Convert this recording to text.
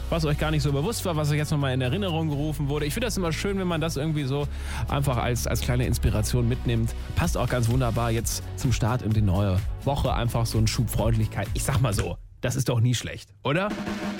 was euch gar nicht so bewusst war, was euch jetzt nochmal in Erinnerung gerufen wurde. Ich finde das immer schön, wenn man das irgendwie so einfach als kleine Inspiration mitnimmt. Passt auch ganz wunderbar jetzt zum Start in die neue Woche. Einfach so ein Schub Freundlichkeit. Ich sag mal so, das ist doch nie schlecht, oder?